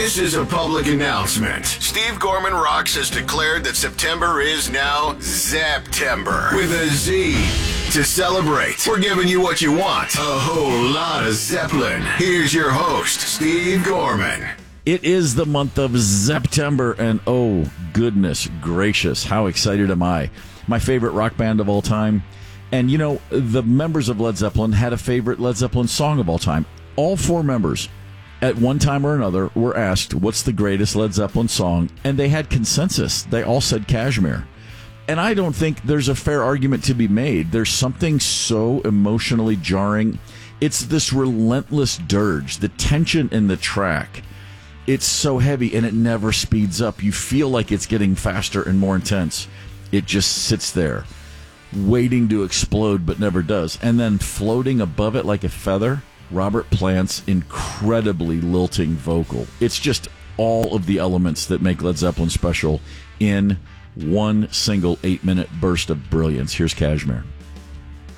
This is a public announcement. Steve Gorman Rocks has declared that September is now Zeptember with a Z. To celebrate, we're giving you what you want. A whole lot of Zeppelin. Here's your host, Steve Gorman. It is the month of September, and oh, goodness gracious, how excited am I. My favorite rock band of all time. And, you know, the members of Led Zeppelin had a favorite Led Zeppelin song of all time. All four members, at one time or another, were asked, what's the greatest Led Zeppelin song? And they had consensus. They all said Kashmir. And I don't think there's a fair argument to be made. There's something so emotionally jarring. It's this relentless dirge, the tension in the track. It's so heavy, and it never speeds up. You feel like it's getting faster and more intense. It just sits there, waiting to explode, but never does. And then floating above it like a feather, Robert Plant's incredibly lilting vocal. It's just all of the elements that make Led Zeppelin special in one single 8-minute burst of brilliance. Here's Kashmir.